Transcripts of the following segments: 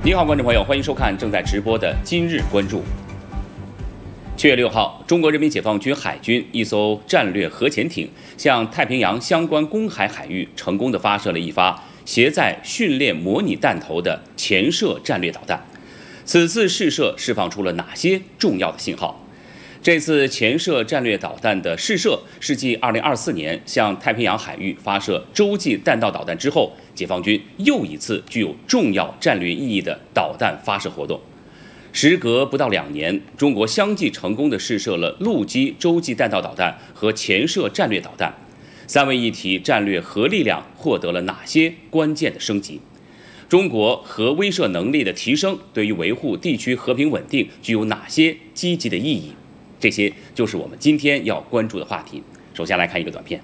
你好，观众朋友，欢迎收看正在直播的《今日关注》。7月6号，中国人民解放军海军一艘战略核潜艇向太平洋相关公海海域成功地发射了一发携载训练模拟弹头的潜射战略导弹。此次试射释放出了哪些重要的信号？这次潜射战略导弹的试射是继2024年向太平洋海域发射洲际弹道导弹之后，解放军又一次具有重要战略意义的导弹发射活动。时隔不到2年，中国相继成功地试射了陆基洲际弹道导弹和潜射战略导弹，三位一体战略核力量获得了哪些关键的升级？中国核威慑能力的提升对于维护地区和平稳定具有哪些积极的意义？这些就是我们今天要关注的话题。首先来看一个短片。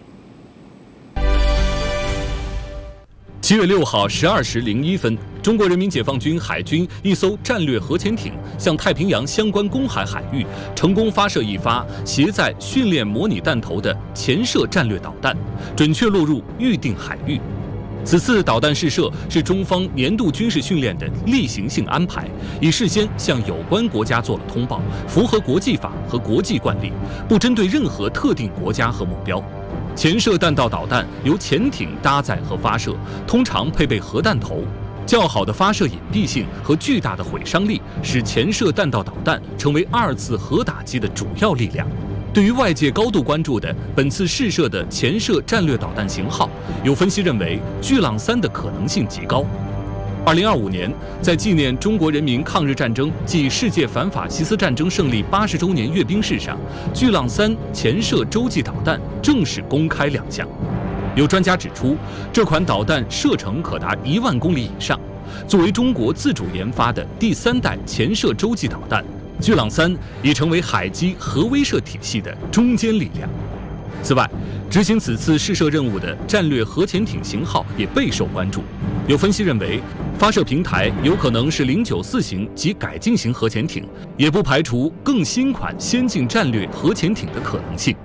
7月6号12时01分，中国人民解放军海军一艘战略核潜艇向太平洋相关公海海域成功发射一发携载训练模拟弹头的潜射战略导弹，准确落入预定海域。此次导弹试射是中方年度军事训练的例行性安排，已事先向有关国家做了通报，符合国际法和国际惯例，不针对任何特定国家和目标。潜射弹道导弹由潜艇搭载和发射，通常配备核弹头。较好的发射隐蔽性和巨大的毁伤力，使潜射弹道导弹成为2次核打击的主要力量。对于外界高度关注的本次试射的潜射战略导弹型号，有分析认为巨浪3的可能性极高。2025年，在纪念中国人民抗日战争暨世界反法西斯战争胜利80周年阅兵式上，巨浪3潜射洲际导弹正式公开亮相。有专家指出，这款导弹射程可达1万公里以上，作为中国自主研发的第3代潜射洲际导弹，巨浪3已成为海基核威慑体系的中坚力量。此外，执行此次试射任务的战略核潜艇型号也备受关注。有分析认为，发射平台有可能是094型及改进型核潜艇，也不排除更新款先进战略核潜艇的可能性。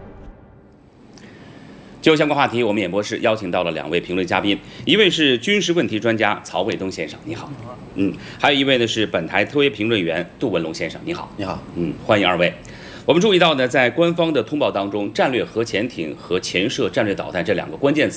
就相关话题，我们演播室邀请到了2位评论嘉宾，一位是军事问题专家曹卫东先生，你好。还有一位呢是本台特约评论员杜文龙先生，你好。 你好。 欢迎2位。我们注意到呢，在官方的通报当中，战略核潜艇和潜射战略导弹这2个关键词